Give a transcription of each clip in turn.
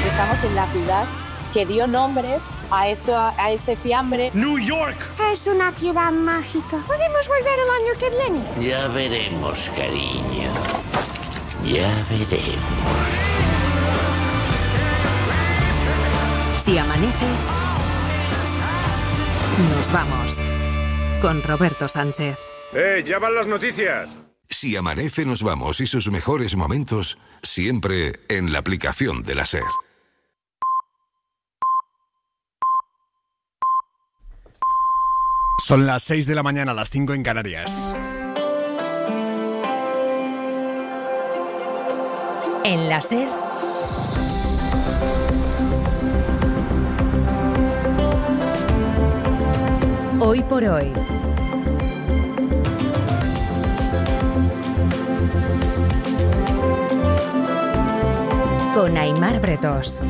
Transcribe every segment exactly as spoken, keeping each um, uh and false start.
Estamos en la ciudad que dio nombre a, eso, a ese fiambre. ¡New York! Es una ciudad mágica. ¿Podemos volver el año que viene? Ya veremos, cariño. Ya veremos. Si amanece, nos vamos. Con Roberto Sánchez. ¡Eh, ya van las noticias! Si amanece, nos vamos y sus mejores momentos siempre en la aplicación de la SER. Son las seis de la mañana, las cinco en Canarias. En la SER. Hoy por hoy. Con Aimar Bretos.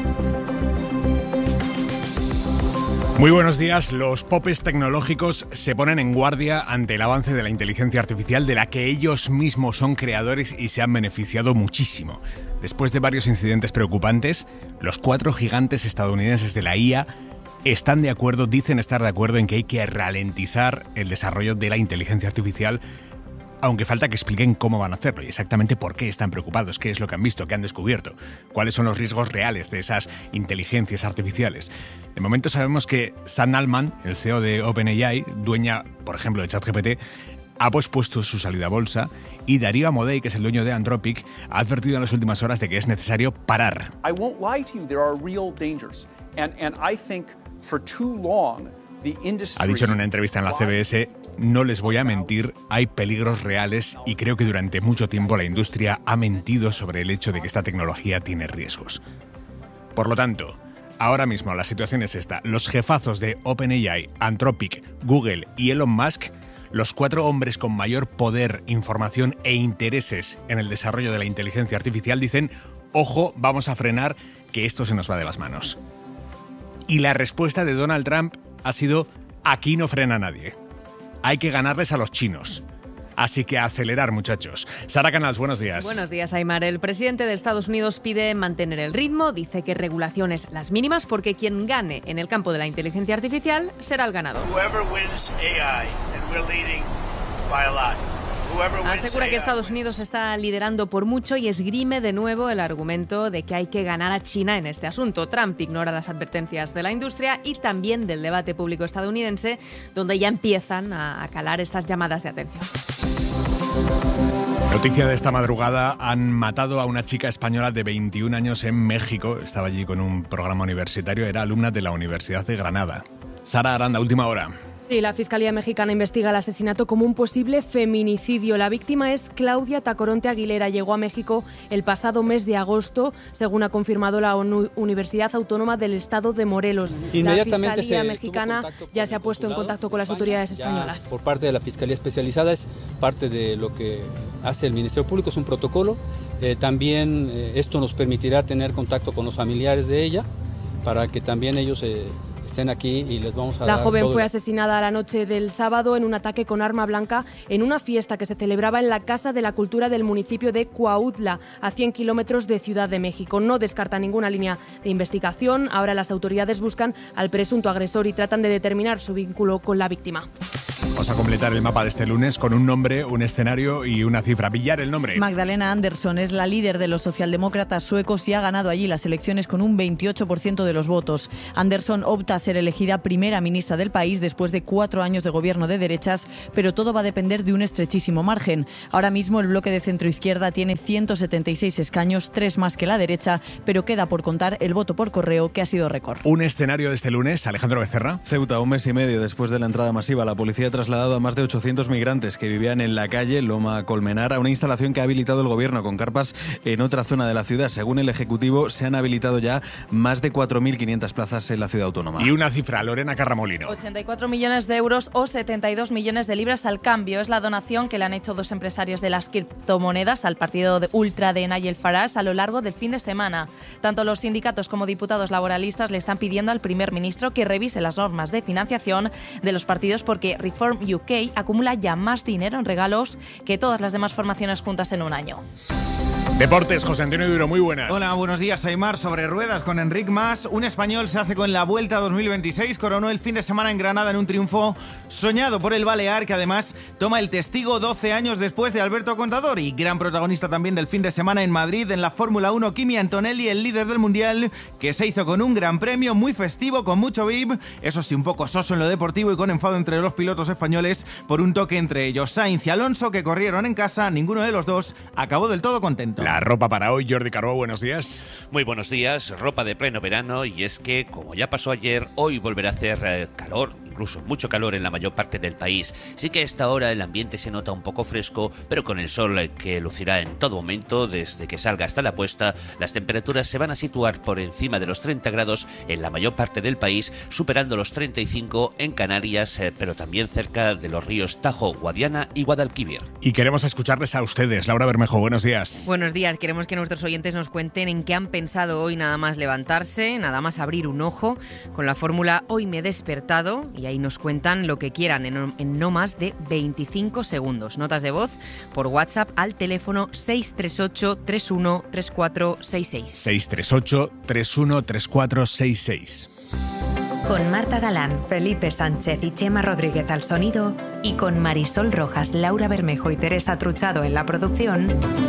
Muy buenos días. Los popes tecnológicos se ponen en guardia ante el avance de la inteligencia artificial de la que ellos mismos son creadores y se han beneficiado muchísimo. Después de varios incidentes preocupantes, los cuatro gigantes estadounidenses de la I A están de acuerdo, dicen estar de acuerdo en que hay que ralentizar el desarrollo de la inteligencia artificial, aunque falta que expliquen cómo van a hacerlo y exactamente por qué están preocupados, qué es lo que han visto, qué han descubierto, cuáles son los riesgos reales de esas inteligencias artificiales. De momento sabemos que Sam Altman, el C E O de OpenAI, dueña, por ejemplo, de ChatGPT, ha pospuesto su salida a bolsa, y Darío Amodei, que es el dueño de Anthropic, ha advertido en las últimas horas de que es necesario parar. I won't lie to you, there are real dangers. And, and I think for too long the industry... Ha dicho en una entrevista en la C B S: no les voy a mentir, hay peligros reales y creo que durante mucho tiempo la industria ha mentido sobre el hecho de que esta tecnología tiene riesgos. Por lo tanto, ahora mismo la situación es esta. Los jefazos de OpenAI, Anthropic, Google y Elon Musk, los cuatro hombres con mayor poder, información e intereses en el desarrollo de la inteligencia artificial, dicen: ojo, vamos a frenar, que esto se nos va de las manos. Y la respuesta de Donald Trump ha sido: aquí no frena nadie. Hay que ganarles a los chinos. Así que a acelerar, muchachos. Sara Canals, buenos días. Buenos días, Aimar. El presidente de Estados Unidos pide mantener el ritmo, dice que regulaciones las mínimas, porque quien gane en el campo de la inteligencia artificial será el ganador. Asegura que Estados Unidos está liderando por mucho y esgrime de nuevo el argumento de que hay que ganar a China en este asunto. Trump ignora las advertencias de la industria y también del debate público estadounidense, donde ya empiezan a calar estas llamadas de atención. Noticia de esta madrugada: han matado a una chica española de veintiún años en México. Estaba allí con un programa universitario, era alumna de la Universidad de Granada. Sara Aranda, última hora. Sí, la Fiscalía Mexicana investiga el asesinato como un posible feminicidio. La víctima es Claudia Tacoronte Aguilera. Llegó a México el pasado mes de agosto, según ha confirmado la Universidad Autónoma del Estado de Morelos. Inmediatamente la Fiscalía se Mexicana ya se ha puesto en contacto con las autoridades españolas. Por parte de la Fiscalía Especializada, es parte de lo que hace el Ministerio Público, es un protocolo. Eh, también eh, esto nos permitirá tener contacto con los familiares de ella, para que también ellos... Eh, estén aquí y les vamos a La dar joven todo fue el... asesinada la noche del sábado en un ataque con arma blanca en una fiesta que se celebraba en la Casa de la Cultura del municipio de Cuautla, a cien kilómetros de Ciudad de México. No descarta ninguna línea de investigación. Ahora las autoridades buscan al presunto agresor y tratan de determinar su vínculo con la víctima. Vamos a completar el mapa de este lunes con un nombre, un escenario y una cifra. Villar, el nombre. Magdalena Andersson es la líder de los socialdemócratas suecos y ha ganado allí las elecciones con un veintiocho por ciento de los votos. Andersson opta a ser elegida primera ministra del país después de cuatro años de gobierno de derechas, pero todo va a depender de un estrechísimo margen. Ahora mismo el bloque de centroizquierda tiene ciento setenta y seis escaños, tres más que la derecha, pero queda por contar el voto por correo, que ha sido récord. Un escenario de este lunes, Alejandro Becerra. Ceuta, un mes y medio después de la entrada masiva, la policía ha trasladado a más de ochocientos migrantes que vivían en la calle Loma Colmenar a una instalación que ha habilitado el gobierno con carpas en otra zona de la ciudad. Según el Ejecutivo, se han habilitado ya más de cuatro mil quinientas plazas en la ciudad autónoma. Y una cifra, Lorena Carramolino. ochenta y cuatro millones de euros o setenta y dos millones de libras al cambio. Es la donación que le han hecho dos empresarios de las criptomonedas al partido de ultra de Nigel Farage a lo largo del fin de semana. Tanto los sindicatos como diputados laboralistas le están pidiendo al primer ministro que revise las normas de financiación de los partidos, porque Reform U K acumula ya más dinero en regalos que todas las demás formaciones juntas en un año. Deportes, José Antonio Duro, muy buenas. Hola, buenos días, Aimar. Sobre ruedas con Enric Mas, un español se hace con la Vuelta dos mil veintiséis, coronó el fin de semana en Granada en un triunfo soñado por el balear, que además toma el testigo doce años después de Alberto Contador, y gran protagonista también del fin de semana en Madrid en la Fórmula uno, Kimi Antonelli, el líder del Mundial, que se hizo con un gran premio muy festivo, con mucho V I P, eso sí, un poco soso en lo deportivo y con enfado entre los pilotos españoles por un toque entre ellos. Sainz y Alonso, que corrieron en casa, ninguno de los dos acabó del todo contento. La ropa para hoy, Jordi Carbó, buenos días. Muy buenos días, ropa de pleno verano, y es que, como ya pasó ayer, hoy volverá a hacer eh, calor, incluso mucho calor en la mayor parte del país. Sí que a esta hora el ambiente se nota un poco fresco, pero con el sol eh, que lucirá en todo momento, desde que salga hasta la puesta, las temperaturas se van a situar por encima de los treinta grados en la mayor parte del país, superando los treinta y cinco en Canarias, eh, pero también cerca de los ríos Tajo, Guadiana y Guadalquivir. Y queremos escucharles a ustedes. Laura Bermejo, buenos días. Buenos días, queremos que nuestros oyentes nos cuenten en qué han pensado hoy nada más levantarse, nada más abrir un ojo, con la fórmula Hoy me he despertado, y ahí nos cuentan lo que quieran en, en no más de veinticinco segundos. Notas de voz por WhatsApp al teléfono seis tres ocho, tres uno tres cuatro seis seis. seis tres ocho, tres uno tres cuatro seis seis. Con Marta Galán, Felipe Sánchez y Chema Rodríguez al sonido, y con Marisol Rojas, Laura Bermejo y Teresa Truchado en la producción,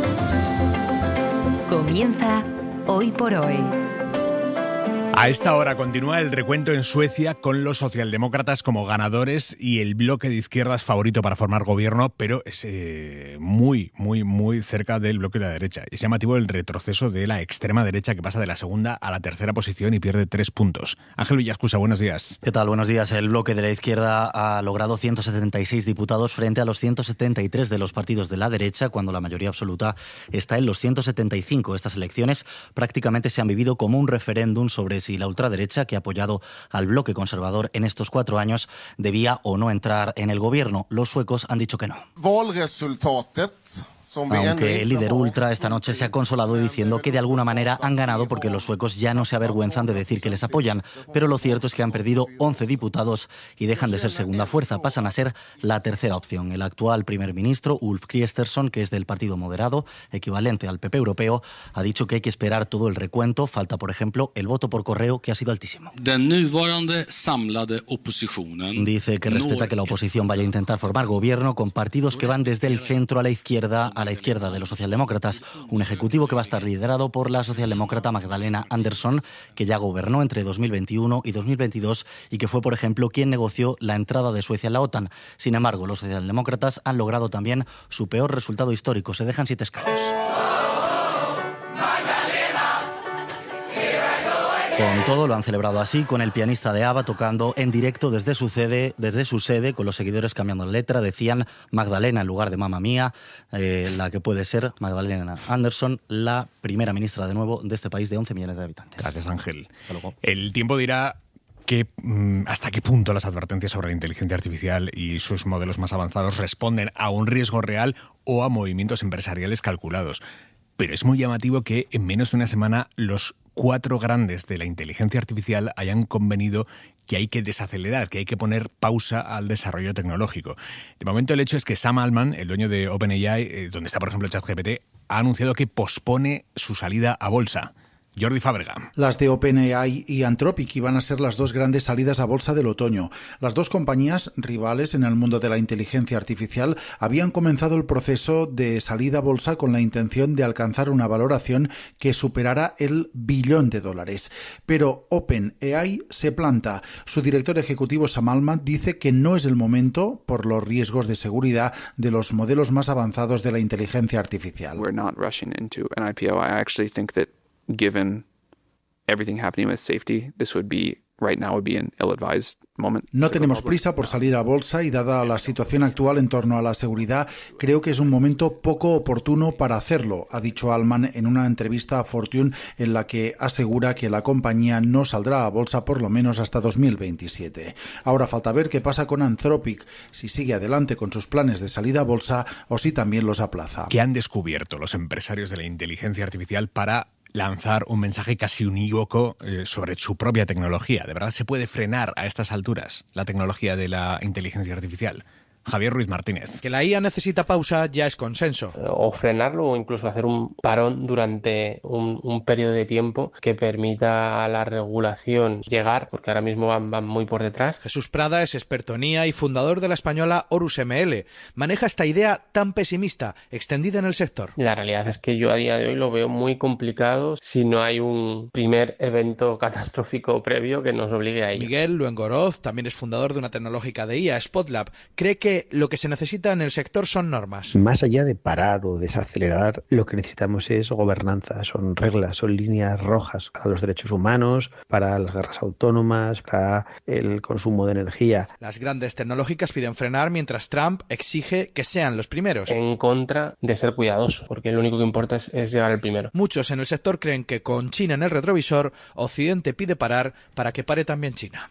comienza Hoy por Hoy. A esta hora continúa el recuento en Suecia con los socialdemócratas como ganadores y el bloque de izquierdas favorito para formar gobierno, pero es eh, muy, muy, muy cerca del bloque de la derecha. Es llamativo el retroceso de la extrema derecha, que pasa de la segunda a la tercera posición y pierde tres puntos. Ángel Villascusa, buenos días. ¿Qué tal? Buenos días. El bloque de la izquierda ha logrado ciento setenta y seis diputados frente a los ciento setenta y tres de los partidos de la derecha, cuando la mayoría absoluta está en los ciento setenta y cinco. Estas elecciones prácticamente se han vivido como un referéndum sobre si la ultraderecha, que ha apoyado al bloque conservador en estos cuatro años, debía o no entrar en el gobierno. Los suecos han dicho que no. Aunque el líder ultra esta noche se ha consolado diciendo que de alguna manera han ganado porque los suecos ya no se avergüenzan de decir que les apoyan, pero lo cierto es que han perdido once diputados y dejan de ser segunda fuerza, pasan a ser la tercera opción. El actual primer ministro, Ulf Kristersson, que es del Partido Moderado, equivalente al P P europeo, ha dicho que hay que esperar todo el recuento. Falta, por ejemplo, el voto por correo, que ha sido altísimo. Dice que respeta que la oposición vaya a intentar formar gobierno con partidos que van desde el centro a la izquierda, a la izquierda de los socialdemócratas, un ejecutivo que va a estar liderado por la socialdemócrata Magdalena Andersson, que ya gobernó entre dos mil veintiuno y dos mil veintidós y que fue, por ejemplo, quien negoció la entrada de Suecia en la OTAN. Sin embargo, los socialdemócratas han logrado también su peor resultado histórico, se dejan siete escaños. Con todo, lo han celebrado así, con el pianista de ABBA tocando en directo desde su sede, desde su sede con los seguidores cambiando la letra. Decían Magdalena en lugar de Mamma Mía, eh, la que puede ser Magdalena Andersson, la primera ministra de nuevo de este país de once millones de habitantes. Gracias, Ángel. El tiempo dirá que, hasta qué punto las advertencias sobre la inteligencia artificial y sus modelos más avanzados responden a un riesgo real o a movimientos empresariales calculados. Pero es muy llamativo que en menos de una semana los cuatro grandes de la inteligencia artificial hayan convenido que hay que desacelerar, que hay que poner pausa al desarrollo tecnológico. De momento el hecho es que Sam Altman, el dueño de OpenAI, eh, donde está por ejemplo ChatGPT, ha anunciado que pospone su salida a bolsa. Jordi Fábrega. Las de OpenAI y Anthropic iban a ser las dos grandes salidas a bolsa del otoño. Las dos compañías rivales en el mundo de la inteligencia artificial habían comenzado el proceso de salida a bolsa con la intención de alcanzar una valoración que superara el billón de dólares. Pero OpenAI se planta. Su director ejecutivo Sam Altman dice que no es el momento por los riesgos de seguridad de los modelos más avanzados de la inteligencia artificial. We're not rushing into an I P O. I actually think that given everything happening with safety, this would be right now would be an ill-advised moment. No tenemos prisa por salir a bolsa y dada la situación actual en torno a la seguridad, creo que es un momento poco oportuno para hacerlo, ha dicho Altman en una entrevista a Fortune en la que asegura que la compañía no saldrá a bolsa por lo menos hasta dos mil veintisiete. Ahora falta ver qué pasa con Anthropic, si sigue adelante con sus planes de salida a bolsa o si también los aplaza. ¿Qué han descubierto los empresarios de la inteligencia artificial para lanzar un mensaje casi unívoco eh, sobre su propia tecnología? ¿De verdad se puede frenar a estas alturas la tecnología de la inteligencia artificial? Javier Ruiz Martínez. Que la I A necesita pausa ya es consenso. O frenarlo o incluso hacer un parón durante un, un periodo de tiempo que permita a la regulación llegar, porque ahora mismo van, van muy por detrás. Jesús Prada es experto en I A y fundador de la española Horus M L. Maneja esta idea tan pesimista, extendida en el sector. La realidad es que yo a día de hoy lo veo muy complicado si no hay un primer evento catastrófico previo que nos obligue a ello. Miguel Luengoroz también es fundador de una tecnológica de I A, Spotlab. Cree que lo que se necesita en el sector son normas. Más allá de parar o desacelerar, lo que necesitamos es gobernanza, son reglas, son líneas rojas para los derechos humanos, para las guerras autónomas, para el consumo de energía. Las grandes tecnológicas piden frenar mientras Trump exige que sean los primeros. En contra de ser cuidadosos, porque lo único que importa es, es llegar el primero. Muchos en el sector creen que con China en el retrovisor, Occidente pide parar para que pare también China.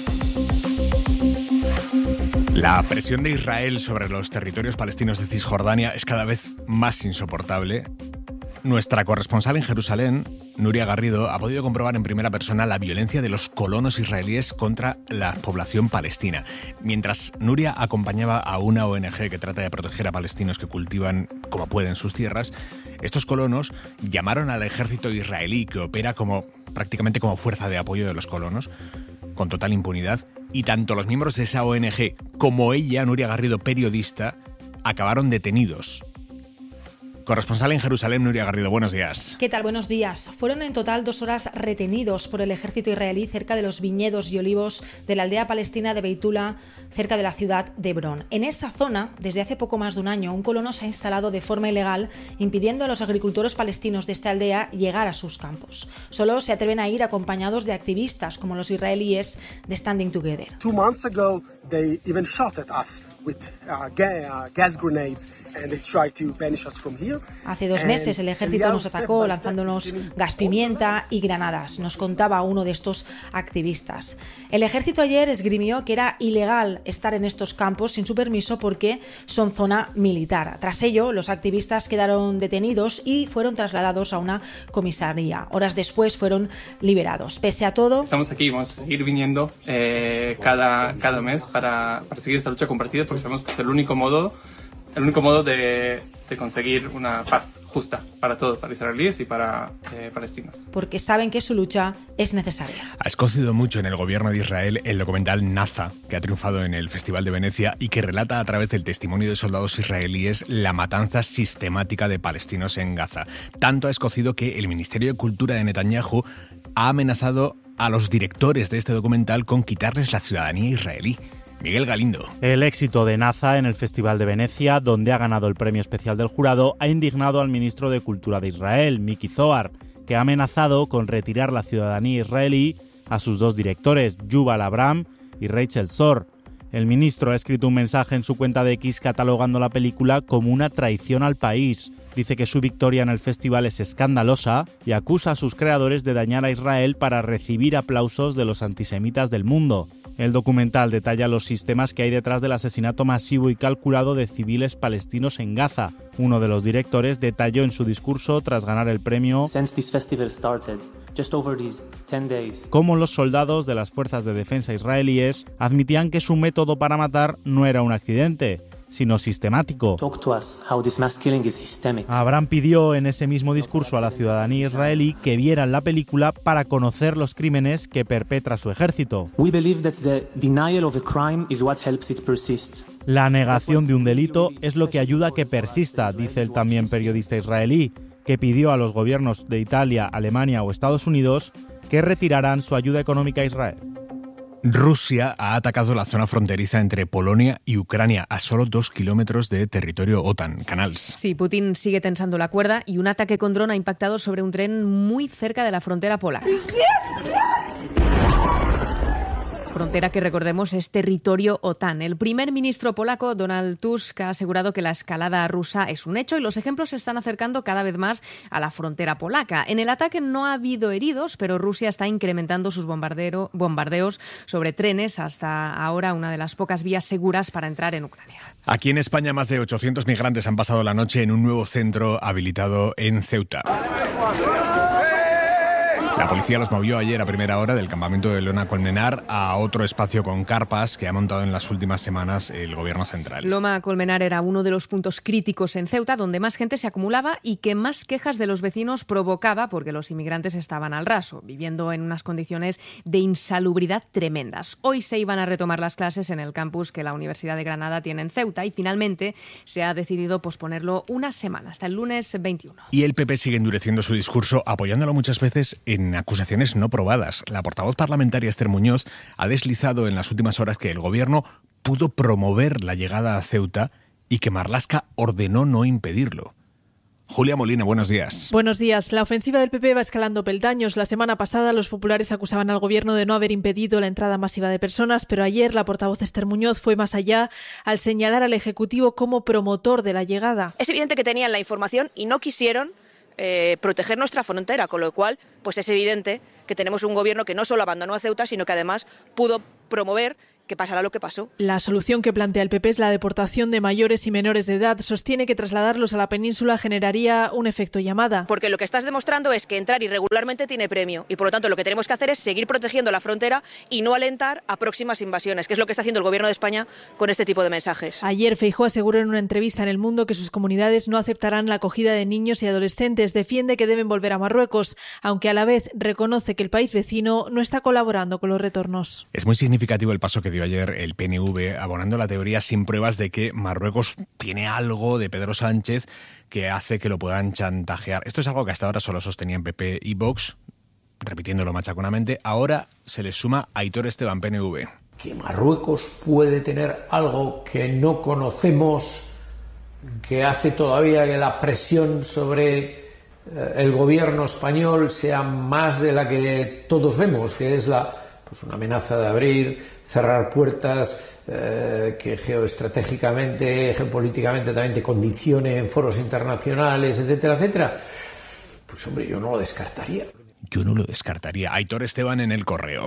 La presión de Israel sobre los territorios palestinos de Cisjordania es cada vez más insoportable. Nuestra corresponsal en Jerusalén, Nuria Garrido, ha podido comprobar en primera persona la violencia de los colonos israelíes contra la población palestina. Mientras Nuria acompañaba a una O N Ge que trata de proteger a palestinos que cultivan como pueden sus tierras, estos colonos llamaron al ejército israelí, que opera como prácticamente como fuerza de apoyo de los colonos, con total impunidad, y tanto los miembros de esa O N Ge como ella, Nuria Garrido, periodista, acabaron detenidos. Corresponsal en Jerusalén, Nuria Garrido, buenos días. ¿Qué tal? Buenos días. Fueron en total dos horas retenidos por el ejército israelí cerca de los viñedos y olivos de la aldea palestina de Beitula, cerca de la ciudad de Hebrón. En esa zona, desde hace poco más de un año, un colono se ha instalado de forma ilegal, impidiendo a los agricultores palestinos de esta aldea llegar a sus campos. Solo se atreven a ir acompañados de activistas como los israelíes de Standing Together. Two months ago, they even shot at us with uh, ga- uh, gas grenades and they tried to banish us from here. Hace dos meses el ejército nos atacó lanzándonos gas pimienta y granadas, nos contaba uno de estos activistas. El ejército ayer esgrimió que era ilegal estar en estos campos sin su permiso porque son zona militar. Tras ello, los activistas quedaron detenidos y fueron trasladados a una comisaría. Horas después fueron liberados. Pese a todo, estamos aquí y vamos a seguir viniendo eh, cada, cada mes para, para seguir esta lucha compartida, porque sabemos que es el único modo el único modo de, de conseguir una paz justa para todos, para israelíes y para eh, palestinos. Porque saben que su lucha es necesaria. Ha escocido mucho en el gobierno de Israel el documental Naza, que ha triunfado en el Festival de Venecia y que relata a través del testimonio de soldados israelíes la matanza sistemática de palestinos en Gaza. Tanto ha escocido que el Ministerio de Cultura de Netanyahu ha amenazado a los directores de este documental con quitarles la ciudadanía israelí. Miguel Galindo. El éxito de Naza en el Festival de Venecia, donde ha ganado el premio especial del jurado, ha indignado al ministro de Cultura de Israel, Miki Zohar, que ha amenazado con retirar la ciudadanía israelí a sus dos directores, Yuval Abraham y Rachel Sor. El ministro ha escrito un mensaje en su cuenta de X catalogando la película como una traición al país. Dice que su victoria en el festival es escandalosa y acusa a sus creadores de dañar a Israel para recibir aplausos de los antisemitas del mundo. El documental detalla los sistemas que hay detrás del asesinato masivo y calculado de civiles palestinos en Gaza. Uno de los directores detalló en su discurso tras ganar el premio cómo los soldados de las fuerzas de defensa israelíes admitían que su método para matar no era un accidente, sino sistemático. Abraham pidió en ese mismo discurso a la ciudadanía israelí que vieran la película para conocer los crímenes que perpetra su ejército. La negación de un delito es lo que ayuda a que persista, dice el también periodista israelí, que pidió a los gobiernos de Italia, Alemania o Estados Unidos que retiraran su ayuda económica a Israel. Rusia ha atacado la zona fronteriza entre Polonia y Ucrania a solo dos kilómetros de territorio OTAN. Canals. Sí, Putin sigue tensando la cuerda y un ataque con dron ha impactado sobre un tren muy cerca de la frontera polaca. Frontera que, recordemos, es territorio OTAN. El primer ministro polaco, Donald Tusk, ha asegurado que la escalada rusa es un hecho y los ejemplos se están acercando cada vez más a la frontera polaca. En el ataque no ha habido heridos, pero Rusia está incrementando sus bombardero, bombardeos sobre trenes, hasta ahora una de las pocas vías seguras para entrar en Ucrania. Aquí en España, más de ochocientos migrantes han pasado la noche en un nuevo centro habilitado en Ceuta. La policía los movió ayer a primera hora del campamento de Loma Colmenar a otro espacio con carpas que ha montado en las últimas semanas el gobierno central. Loma Colmenar era uno de los puntos críticos en Ceuta donde más gente se acumulaba y que más quejas de los vecinos provocaba porque los inmigrantes estaban al raso, viviendo en unas condiciones de insalubridad tremendas. Hoy se iban a retomar las clases en el campus que la Universidad de Granada tiene en Ceuta y finalmente se ha decidido posponerlo una semana, hasta el lunes veintiuno. Y el P P sigue endureciendo su discurso, apoyándolo muchas veces en acusaciones no probadas. La portavoz parlamentaria Esther Muñoz ha deslizado en las últimas horas que el gobierno pudo promover la llegada a Ceuta y que Marlaska ordenó no impedirlo. Julia Molina, buenos días. Buenos días. La ofensiva del P P va escalando peldaños. La semana pasada los populares acusaban al gobierno de no haber impedido la entrada masiva de personas, pero ayer la portavoz Esther Muñoz fue más allá al señalar al Ejecutivo como promotor de la llegada. Es evidente que tenían la información y no quisieron eh, proteger nuestra frontera, con lo cual pues es evidente que tenemos un gobierno que no solo abandonó a Ceuta, sino que además pudo promover que pasará lo que pasó. La solución que plantea el P P es la deportación de mayores y menores de edad. Sostiene que trasladarlos a la península generaría un efecto llamada. Porque lo que estás demostrando es que entrar irregularmente tiene premio y por lo tanto lo que tenemos que hacer es seguir protegiendo la frontera y no alentar a próximas invasiones, que es lo que está haciendo el gobierno de España con este tipo de mensajes. Ayer Feijóo aseguró en una entrevista en El Mundo que sus comunidades no aceptarán la acogida de niños y adolescentes. Defiende que deben volver a Marruecos, aunque a la vez reconoce que el país vecino no está colaborando con los retornos. Es muy significativo el paso que dio ayer el P N V abonando la teoría sin pruebas de que Marruecos tiene algo de Pedro Sánchez que hace que lo puedan chantajear. Esto es algo que hasta ahora solo sostenían P P y Vox, repitiéndolo machaconamente. Ahora se les suma Aitor Esteban, P N V. Que Marruecos puede tener algo que no conocemos, que hace todavía que la presión sobre el gobierno español sea más de la que todos vemos, que es la pues una amenaza de abrir, cerrar puertas, eh, que geoestratégicamente, geopolíticamente también te condicione en foros internacionales, etcétera, etcétera. Pues hombre, yo no lo descartaría. Yo no lo descartaría. Aitor Esteban en El Correo.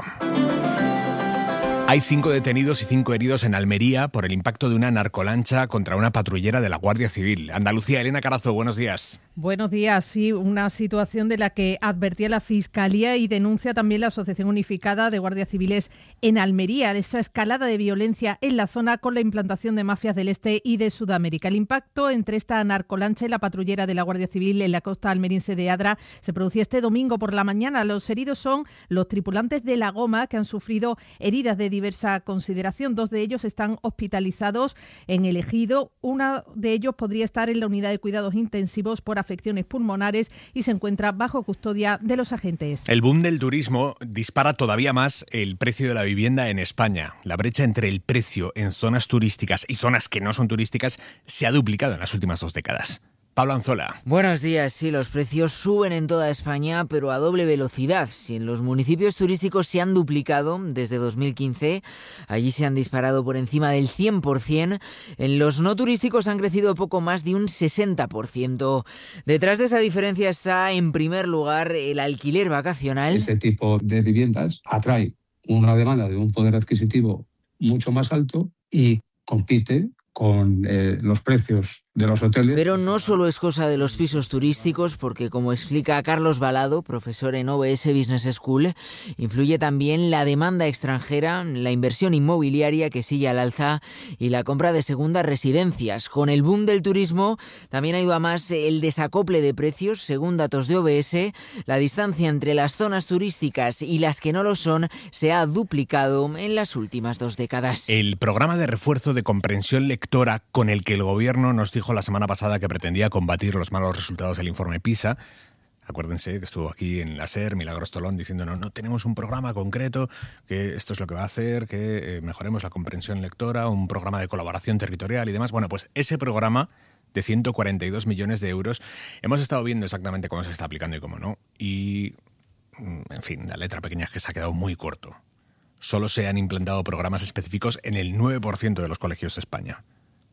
Hay cinco detenidos y cinco heridos en Almería por el impacto de una narcolancha contra una patrullera de la Guardia Civil. Andalucía, Elena Carazo, buenos días. Buenos días, sí, una situación de la que advertía la Fiscalía y denuncia también la Asociación Unificada de Guardias Civiles en Almería, esa escalada de violencia en la zona con la implantación de mafias del este y de Sudamérica. El impacto entre esta narcolancha y la patrullera de la Guardia Civil en la costa almeriense de Adra se producía este domingo por la mañana. Los heridos son los tripulantes de La Goma, que han sufrido heridas de diversa consideración. Dos de ellos están hospitalizados en el Ejido. Uno de ellos podría estar en la unidad de cuidados intensivos por afecciones pulmonares y se encuentra bajo custodia de los agentes. El boom del turismo dispara todavía más el precio de la vivienda en España. La brecha entre el precio en zonas turísticas y zonas que no son turísticas se ha duplicado en las últimas dos décadas. Pablo Anzola. Buenos días. Sí, los precios suben en toda España, pero a doble velocidad. Si en los municipios turísticos se han duplicado desde dos mil quince, allí se han disparado por encima del cien por ciento. En los no turísticos han crecido poco más de un sesenta por ciento. Detrás de esa diferencia está, en primer lugar, el alquiler vacacional. Este tipo de viviendas atrae una demanda de un poder adquisitivo mucho más alto y compite con eh, los precios de los hoteles. Pero no solo es cosa de los pisos turísticos, porque como explica Carlos Balado, profesor en O B S Business School, influye también la demanda extranjera, la inversión inmobiliaria que sigue al alza y la compra de segundas residencias. Con el boom del turismo también ha ido a más el desacople de precios. Según datos de O B S, la distancia entre las zonas turísticas y las que no lo son se ha duplicado en las últimas dos décadas. El programa de refuerzo de comprensión lectora con el que el gobierno nos dijo la semana pasada que pretendía combatir los malos resultados del informe PISA. Acuérdense que estuvo aquí en la SER Milagros Tolón diciendo no, no tenemos un programa concreto, que esto es lo que va a hacer, que eh, mejoremos la comprensión lectora, un programa de colaboración territorial y demás. Bueno, pues ese programa de ciento cuarenta y dos millones de euros hemos estado viendo exactamente cómo se está aplicando y cómo no. Y, en fin, la letra pequeña es que se ha quedado muy corto. Solo se han implantado programas específicos en el nueve por ciento de los colegios de España.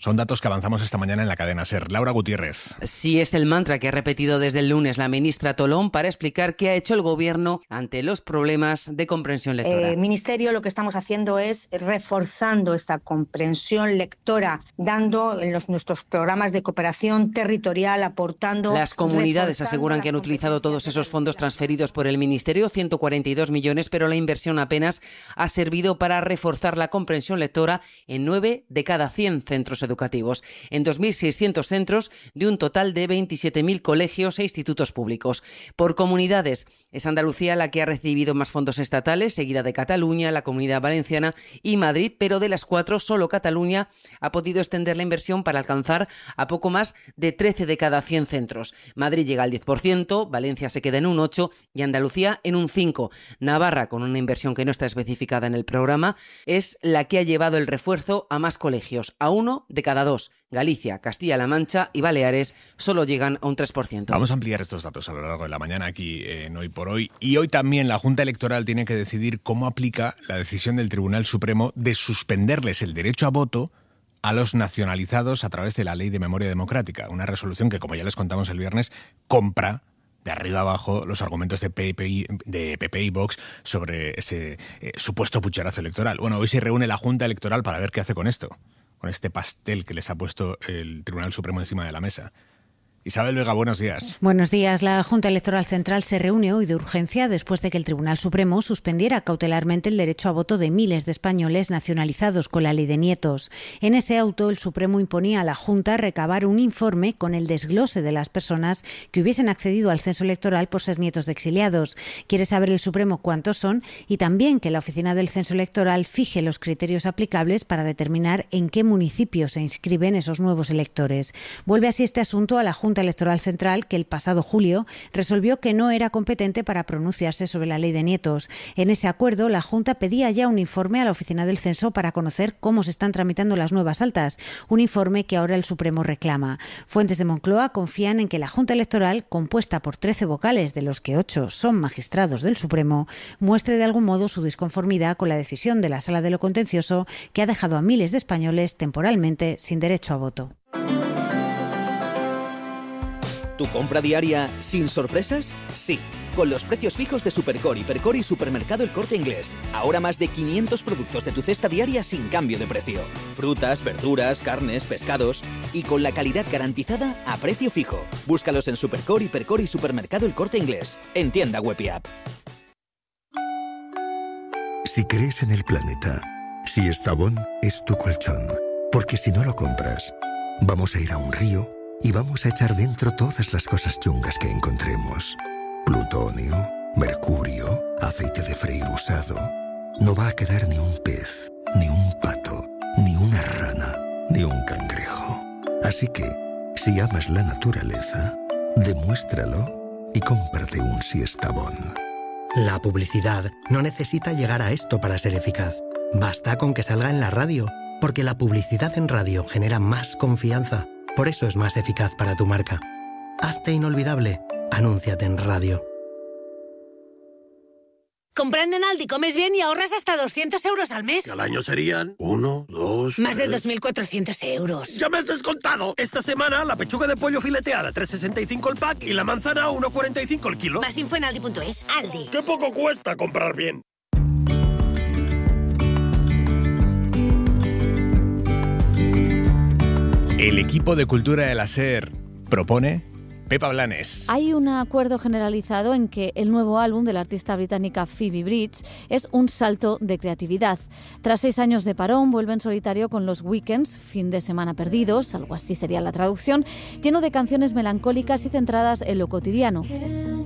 Son datos que avanzamos esta mañana en la cadena SER. Laura Gutiérrez. Sí, es el mantra que ha repetido desde el lunes la ministra Tolón para explicar qué ha hecho el Gobierno ante los problemas de comprensión lectora. El eh, Ministerio lo que estamos haciendo es reforzando esta comprensión lectora, dando en los, nuestros programas de cooperación territorial, aportando... Las comunidades aseguran que han utilizado todos esos fondos transferidos por el Ministerio, ciento cuarenta y dos millones, pero la inversión apenas ha servido para reforzar la comprensión lectora en nueve de cada cien centros educativos. educativos, en dos mil seiscientos centros de un total de veintisiete mil colegios e institutos públicos. Por comunidades, es Andalucía la que ha recibido más fondos estatales, seguida de Cataluña, la Comunidad Valenciana y Madrid, pero de las cuatro, solo Cataluña ha podido extender la inversión para alcanzar a poco más de trece de cada cien centros. Madrid llega al diez por ciento, Valencia se queda en un ocho por ciento y Andalucía en un cinco por ciento. Navarra, con una inversión que no está especificada en el programa, es la que ha llevado el refuerzo a más colegios, a uno de cada dos. Galicia, Castilla-La Mancha y Baleares solo llegan a un tres por ciento. Vamos a ampliar estos datos a lo largo de la mañana aquí en Hoy por Hoy. Y hoy también la Junta Electoral tiene que decidir cómo aplica la decisión del Tribunal Supremo de suspenderles el derecho a voto a los nacionalizados a través de la Ley de Memoria Democrática. Una resolución que, como ya les contamos el viernes, compra de arriba abajo los argumentos de P P I, de P P y Vox sobre ese eh, supuesto pucherazo electoral. Bueno, hoy se reúne la Junta Electoral para ver qué hace con esto, con este pastel que les ha puesto el Tribunal Supremo encima de la mesa. Isabel Vega, buenos días. Buenos días. La Junta Electoral Central se reúne hoy de urgencia después de que el Tribunal Supremo suspendiera cautelarmente el derecho a voto de miles de españoles nacionalizados con la ley de nietos. En ese auto, el Supremo imponía a la Junta recabar un informe con el desglose de las personas que hubiesen accedido al censo electoral por ser nietos de exiliados. Quiere saber el Supremo cuántos son y también que la Oficina del Censo Electoral fije los criterios aplicables para determinar en qué municipios se inscriben esos nuevos electores. Vuelve así este asunto a la Junta Electoral Central, que el pasado julio resolvió que no era competente para pronunciarse sobre la ley de nietos. En ese acuerdo, la Junta pedía ya un informe a la Oficina del Censo para conocer cómo se están tramitando las nuevas altas, un informe que ahora el Supremo reclama. Fuentes de Moncloa confían en que la Junta Electoral, compuesta por trece vocales, de los que ocho son magistrados del Supremo, muestre de algún modo su disconformidad con la decisión de la Sala de lo Contencioso, que ha dejado a miles de españoles temporalmente sin derecho a voto. ¿Tu compra diaria sin sorpresas? Sí, con los precios fijos de Supercore, Hipercore y Supermercado El Corte Inglés. Ahora más de quinientos productos de tu cesta diaria sin cambio de precio. Frutas, verduras, carnes, pescados y con la calidad garantizada a precio fijo. Búscalos en Supercore, Hipercore y Supermercado El Corte Inglés. En tienda web y app. Si crees en el planeta, si Estavón es tu colchón, porque si no lo compras, vamos a ir a un río y vamos a echar dentro todas las cosas chungas que encontremos. Plutonio, mercurio, aceite de freír usado. No va a quedar ni un pez, ni un pato, ni una rana, ni un cangrejo. Así que, si amas la naturaleza, demuéstralo y cómprate un Siestabón. La publicidad no necesita llegar a esto para ser eficaz. Basta con que salga en la radio, porque la publicidad en radio genera más confianza. Por eso es más eficaz para tu marca. Hazte inolvidable. Anúnciate en radio. Comprando en Aldi comes bien y ahorras hasta doscientos euros al mes. Al año serían uno, dos... Más tres... de dos mil cuatrocientos euros. ¡Ya me has descontado! Esta semana la pechuga de pollo fileteada tres sesenta y cinco el pack y la manzana uno cuarenta y cinco el kilo. Más info en aldi punto es. Aldi. ¡Qué poco cuesta comprar bien! El equipo de cultura de la SER propone Pepa Blanes. Hay un acuerdo generalizado en que el nuevo álbum de la artista británica Phoebe Bridgers es un salto de creatividad. Tras seis años de parón, vuelve en solitario con los Weekends, fin de semana perdidos, algo así sería la traducción, lleno de canciones melancólicas y centradas en lo cotidiano.